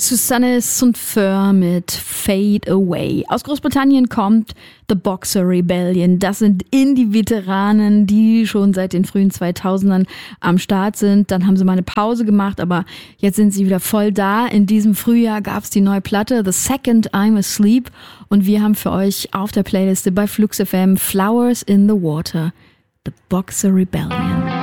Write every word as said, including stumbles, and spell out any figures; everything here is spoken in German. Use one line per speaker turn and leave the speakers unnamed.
Susanne Sundfør mit Fade Away. Aus Großbritannien kommt The Boxer Rebellion. Das sind Indie-Veteranen, die schon seit den frühen zweitausendern am Start sind. Dann haben sie mal eine Pause gemacht, aber jetzt sind sie wieder voll da. In diesem Frühjahr gab es die neue Platte The Second I'm Asleep und wir haben für euch auf der Playliste bei Flux F M Flowers in the Water, The Boxer Rebellion.